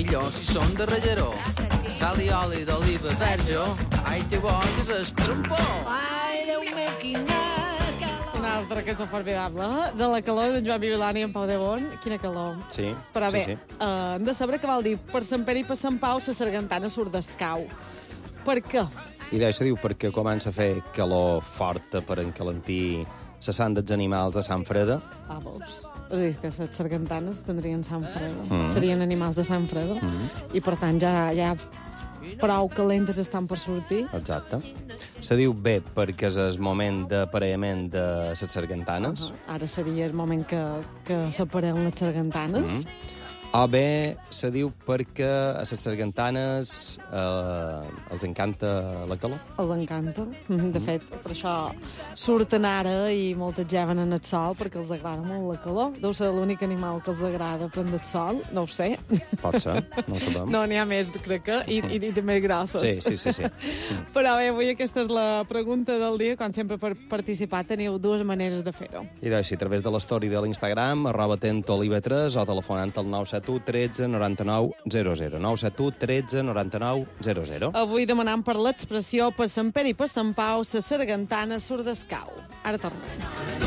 millor si són de Relleró. Sal i oli d'oliva verge, ai, que bo que és el trompó. Ai, Déu meu, quina calor. Una altra que és formidable. De la calor d'en Joan Bibilani i en Pau de Bon. Quina calor. Sí, Però bé, sí. hem de saber què vol dir. Per Sant Pere i per Sant Pau, la sargantana surt d'escau. Per què? I d'això diu perquè comença a fer calor forta per encalentir la sang dels animals de Sant Freda. Ah, veus? És a dir, que les sargantanes tindrien sang freda. Serien animals de sang freda. I, per tant, ja prou calentes estan per sortir. Exacte. Se diu bé perquè és el moment d'aparellament de les sargantanes. Ara seria el moment que separem les sargantanes. O bé se diu perquè a les sargantanes els encanta la calor. Els encanta. De fet, per això surten ara i moltes lleven en el sol perquè els agrada molt la calor. Deu ser l'únic animal que els agrada prendre el sol, no ho sé. Pot ser, no ho sabem. No, n'hi ha més, crec que, i de més grosses. Sí. Però bé, avui aquesta és la pregunta del dia. Quan sempre per participar teniu dues maneres de fer-ho. I d'així, a través de l'story de l'Instagram, @tentolive3 o telefonant al 971 13 99 00. 971 13 99 00. Avui demanant per l'expressió per Sant Pere i per Sant Pau, la sargantana surt d'escau. Ara tornem.